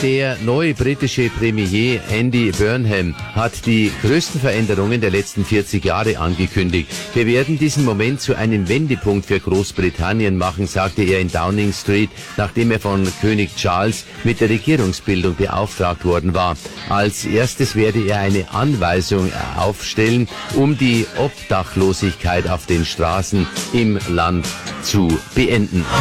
Der neue britische Premier Andy Burnham hat die größten Veränderungen der letzten 40 Jahre angekündigt. Wir werden diesen Moment zu einem Wendepunkt für Großbritannien machen, sagte er in Downing Street, nachdem er von König Charles mit der Regierungsbildung beauftragt worden war. Als erstes werde er eine Anweisung aufstellen, um die Obdachlosigkeit auf den Straßen im Land zu beenden.